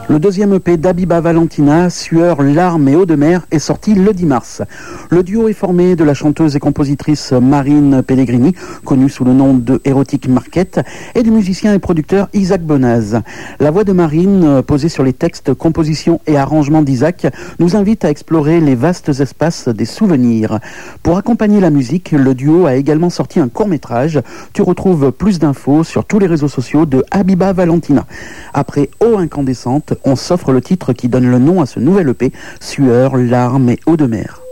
Le deuxième EP d'Habiba Valentina, Sueur, larmes et eau de mer, est sorti le 10 mars. Le duo est formé de la chanteuse et compositrice Marine Pellegrini, connue sous le nom de Erotic Market, et du musicien et producteur Isaac Bonaz. La voix de Marine, posée sur les textes, compositions et arrangements d'Isaac, nous invite à explorer les vastes espaces des souvenirs. Pour accompagner la musique, le duo a également sorti un court-métrage. Tu retrouves plus d'infos sur tous les réseaux sociaux de Habiba Valentina. Après Eau incandescente, on s'offre le titre qui donne le nom à ce nouvel EP, Sueur, larmes et eau de mer.